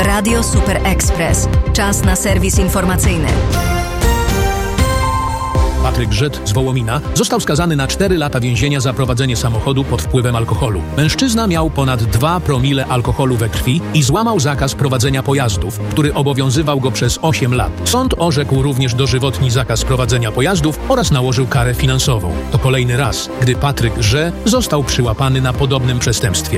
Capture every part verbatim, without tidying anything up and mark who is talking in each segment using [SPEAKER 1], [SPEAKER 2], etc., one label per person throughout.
[SPEAKER 1] Radio Super Express. Czas na serwis informacyjny.
[SPEAKER 2] Patryk Żyd z Wołomina został skazany na cztery lata więzienia za prowadzenie samochodu pod wpływem alkoholu. Mężczyzna miał ponad dwa promile alkoholu we krwi i złamał zakaz prowadzenia pojazdów, który obowiązywał go przez osiem lat. Sąd orzekł również dożywotni zakaz prowadzenia pojazdów oraz nałożył karę finansową. To kolejny raz, gdy Patryk Żyd został przyłapany na podobnym przestępstwie.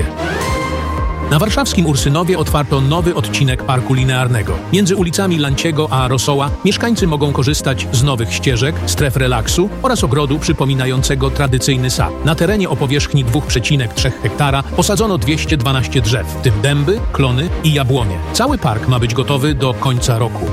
[SPEAKER 2] Na warszawskim Ursynowie otwarto nowy odcinek parku linearnego. Między ulicami Lanciego a Rosoła mieszkańcy mogą korzystać z nowych ścieżek, stref relaksu oraz ogrodu przypominającego tradycyjny sad. Na terenie o powierzchni dwa przecinek trzy hektara posadzono dwieście dwanaście drzew, w tym dęby, klony i jabłonie. Cały park ma być gotowy do końca roku.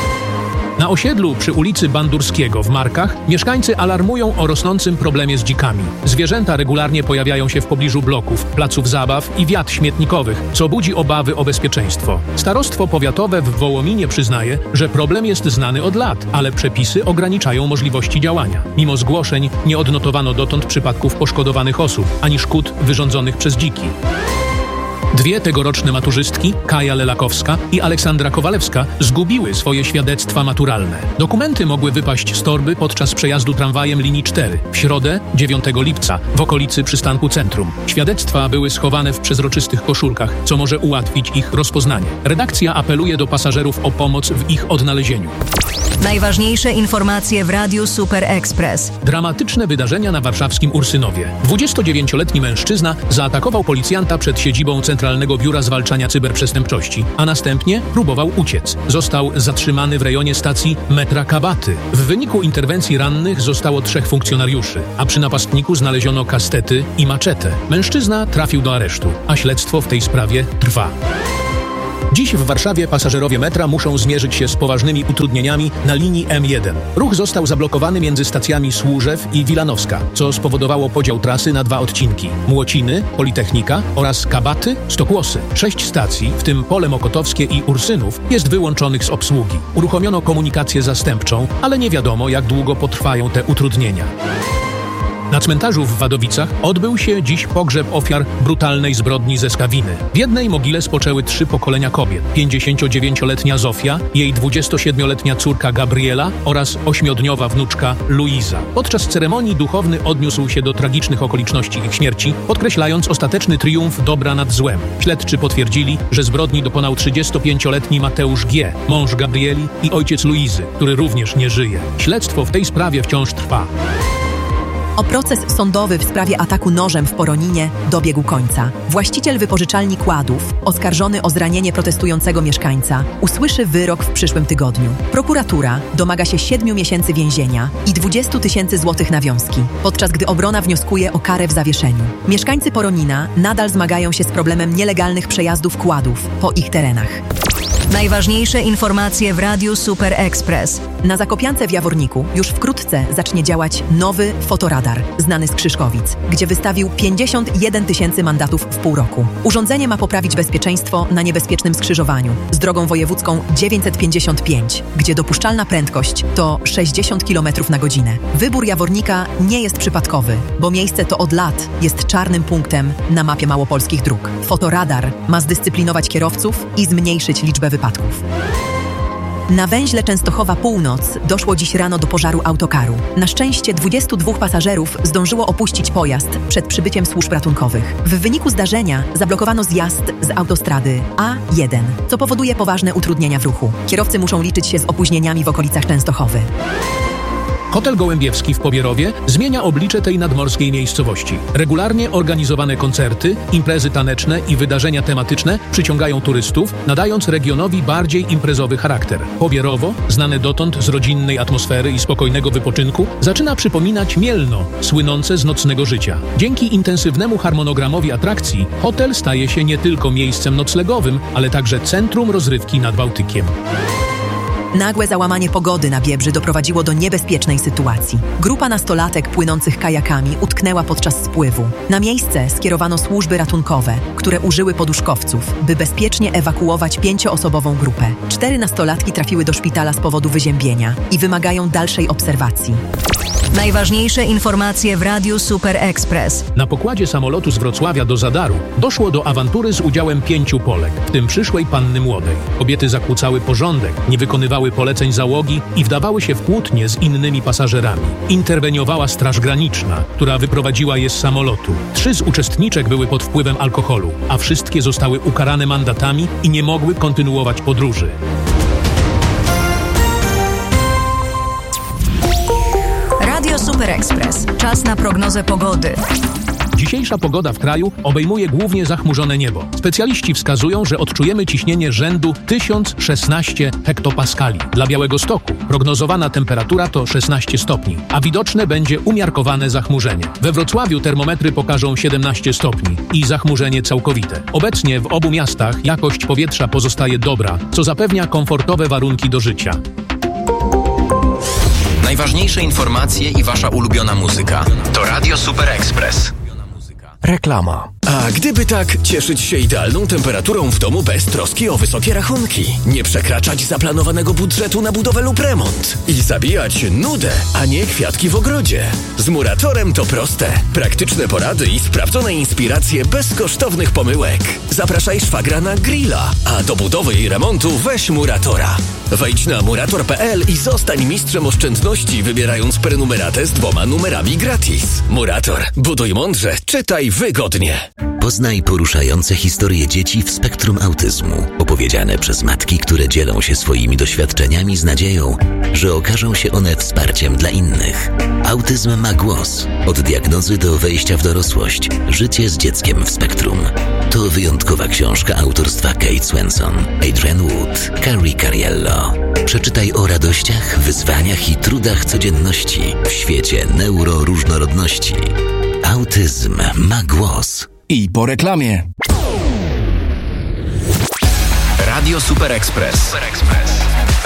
[SPEAKER 2] Na osiedlu przy ulicy Bandurskiego w Markach mieszkańcy alarmują o rosnącym problemie z dzikami. Zwierzęta regularnie pojawiają się w pobliżu bloków, placów zabaw i wiat śmietnikowych, co budzi obawy o bezpieczeństwo. Starostwo powiatowe w Wołominie przyznaje, że problem jest znany od lat, ale przepisy ograniczają możliwości działania. Mimo zgłoszeń nie odnotowano dotąd przypadków poszkodowanych osób, ani szkód wyrządzonych przez dziki. Dwie tegoroczne maturzystki, Kaja Lelakowska i Aleksandra Kowalewska, zgubiły swoje świadectwa maturalne. Dokumenty mogły wypaść z torby podczas przejazdu tramwajem linii cztery w środę, dziewiątego lipca, w okolicy przystanku Centrum. Świadectwa były schowane w przezroczystych koszulkach, co może ułatwić ich rozpoznanie. Redakcja apeluje do pasażerów o pomoc w ich odnalezieniu.
[SPEAKER 1] Najważniejsze informacje w Radiu Super Express.
[SPEAKER 2] Dramatyczne wydarzenia na warszawskim Ursynowie. dwudziestodziewięcioletni mężczyzna zaatakował policjanta przed siedzibą Centralnego Biura Zwalczania Cyberprzestępczości, a następnie próbował uciec. Został zatrzymany w rejonie stacji metra Kabaty. W wyniku interwencji rannych zostało trzech funkcjonariuszy, a przy napastniku znaleziono kastety i maczetę. Mężczyzna trafił do aresztu, a śledztwo w tej sprawie trwa. Dziś w Warszawie pasażerowie metra muszą zmierzyć się z poważnymi utrudnieniami na linii M jeden. Ruch został zablokowany między stacjami Służew i Wilanowska, co spowodowało podział trasy na dwa odcinki: Młociny, Politechnika oraz Kabaty, Stokłosy. Sześć stacji, w tym Pole Mokotowskie i Ursynów, jest wyłączonych z obsługi. Uruchomiono komunikację zastępczą, ale nie wiadomo, jak długo potrwają te utrudnienia. Na cmentarzu w Wadowicach odbył się dziś pogrzeb ofiar brutalnej zbrodni ze Skawiny. W jednej mogile spoczęły trzy pokolenia kobiet: pięćdziesięciodziewięcioletnia Zofia, jej dwudziestosiedmioletnia córka Gabriela oraz ośmiodniowa wnuczka Luiza. Podczas ceremonii duchowny odniósł się do tragicznych okoliczności ich śmierci, podkreślając ostateczny triumf dobra nad złem. Śledczy potwierdzili, że zbrodni dokonał trzydziestopięcioletni Mateusz G., mąż Gabrieli i ojciec Luizy, który również nie żyje. Śledztwo w tej sprawie wciąż trwa.
[SPEAKER 3] O proces sądowy w sprawie ataku nożem w Poroninie dobiegł końca. Właściciel wypożyczalni kładów, oskarżony o zranienie protestującego mieszkańca, usłyszy wyrok w przyszłym tygodniu. Prokuratura domaga się siedmiu miesięcy więzienia i dwudziestu tysięcy złotych nawiązki, podczas gdy obrona wnioskuje o karę w zawieszeniu. Mieszkańcy Poronina nadal zmagają się z problemem nielegalnych przejazdów kładów po ich terenach.
[SPEAKER 1] Najważniejsze informacje w Radiu Super Express.
[SPEAKER 3] Na Zakopiance w Jaworniku już wkrótce zacznie działać nowy fotoradar, znany z Krzyszkowic, gdzie wystawił pięćdziesiąt jeden tysięcy mandatów w pół roku. Urządzenie ma poprawić bezpieczeństwo na niebezpiecznym skrzyżowaniu z drogą wojewódzką dziewięćset pięćdziesiąt pięć, gdzie dopuszczalna prędkość to sześćdziesiąt kilometrów na godzinę. Wybór Jawornika nie jest przypadkowy, bo miejsce to od lat jest czarnym punktem na mapie małopolskich dróg. Fotoradar ma zdyscyplinować kierowców i zmniejszyć liczbę wypadków. Na węźle Częstochowa Północ doszło dziś rano do pożaru autokaru. Na szczęście dwudziestu dwóch pasażerów zdążyło opuścić pojazd przed przybyciem służb ratunkowych. W wyniku zdarzenia zablokowano zjazd z autostrady A jeden, co powoduje poważne utrudnienia w ruchu. Kierowcy muszą liczyć się z opóźnieniami w okolicach Częstochowy.
[SPEAKER 2] Hotel Gołębiewski w Pobierowie zmienia oblicze tej nadmorskiej miejscowości. Regularnie organizowane koncerty, imprezy taneczne i wydarzenia tematyczne przyciągają turystów, nadając regionowi bardziej imprezowy charakter. Pobierowo, znane dotąd z rodzinnej atmosfery i spokojnego wypoczynku, zaczyna przypominać Mielno, słynące z nocnego życia. Dzięki intensywnemu harmonogramowi atrakcji, hotel staje się nie tylko miejscem noclegowym, ale także centrum rozrywki nad Bałtykiem.
[SPEAKER 3] Nagłe załamanie pogody na Biebrzy doprowadziło do niebezpiecznej sytuacji. Grupa nastolatek płynących kajakami utknęła podczas spływu. Na miejsce skierowano służby ratunkowe, które użyły poduszkowców, by bezpiecznie ewakuować pięcioosobową grupę. Cztery nastolatki trafiły do szpitala z powodu wyziębienia i wymagają dalszej obserwacji.
[SPEAKER 1] Najważniejsze informacje w Radiu Super Express.
[SPEAKER 2] Na pokładzie samolotu z Wrocławia do Zadaru doszło do awantury z udziałem pięciu Polek, w tym przyszłej panny młodej. Kobiety zakłócały porządek, nie wykonywały poleceń załogi i wdawały się w kłótnie z innymi pasażerami. Interweniowała Straż Graniczna, która wyprowadziła je z samolotu. Trzy z uczestniczek były pod wpływem alkoholu, a wszystkie zostały ukarane mandatami i nie mogły kontynuować podróży.
[SPEAKER 1] Radio Super Express. Czas na prognozę pogody.
[SPEAKER 2] Dzisiejsza pogoda w kraju obejmuje głównie zachmurzone niebo. Specjaliści wskazują, że odczujemy ciśnienie rzędu tysiąc szesnaście hektopaskali. Dla Białegostoku prognozowana temperatura to szesnaście stopni, a widoczne będzie umiarkowane zachmurzenie. We Wrocławiu termometry pokażą siedemnaście stopni i zachmurzenie całkowite. Obecnie w obu miastach jakość powietrza pozostaje dobra, co zapewnia komfortowe warunki do życia.
[SPEAKER 4] Najważniejsze informacje i wasza ulubiona muzyka to Radio Super Express.
[SPEAKER 5] Reklama.
[SPEAKER 6] A gdyby tak cieszyć się idealną temperaturą w domu bez troski o wysokie rachunki, nie przekraczać zaplanowanego budżetu na budowę lub remont i zabijać nudę, a nie kwiatki w ogrodzie. Z Muratorem to proste. Praktyczne porady i sprawdzone inspiracje bez kosztownych pomyłek. Zapraszaj szwagra na grilla, a do budowy i remontu weź Muratora. Wejdź na murator kropka p l i zostań mistrzem oszczędności, wybierając prenumeratę z dwoma numerami gratis. Murator. Buduj mądrze, czytaj wygodnie.
[SPEAKER 7] Poznaj poruszające historie dzieci w spektrum autyzmu, opowiedziane przez matki, które dzielą się swoimi doświadczeniami z nadzieją, że okażą się one wsparciem dla innych. Autyzm ma głos. Od diagnozy do wejścia w dorosłość. Życie z dzieckiem w spektrum. To wyjątkowa książka autorstwa Kate Swenson, Adrian Wood, Carrie Cariello. Przeczytaj o radościach, wyzwaniach i trudach codzienności w świecie neuroróżnorodności. Autyzm ma głos.
[SPEAKER 5] I po reklamie.
[SPEAKER 4] Radio Super Express. Super Express.